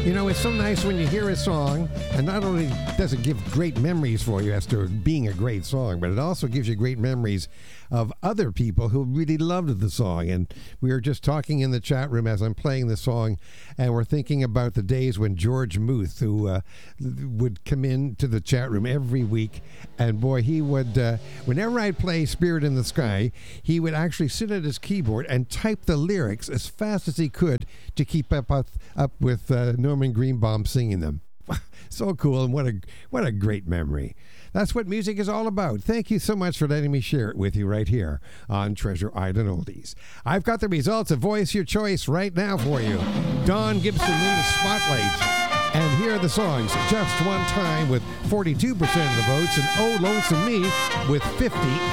You know, it's so nice when you hear a song, and not only does it give great memories for you as to being a great song, but it also gives you great memories of other people who really loved the song. And we were just talking in the chat room as I'm playing the song, and we're thinking about the days when George Muth, who would come into the chat room every week, and boy, he would, whenever I'd play Spirit in the Sky, he would actually sit at his keyboard and type the lyrics as fast as he could to keep up with Norman Greenbaum singing them. So cool, and what a great memory. That's what music is all about. Thank you so much for letting me share it with you right here on Treasure Island Oldies. I've got the results of Voice Your Choice right now for you. Don Gibson in the spotlight. And here are the songs. Just One Time with 42% of the votes, and Oh Lonesome Me with 58%.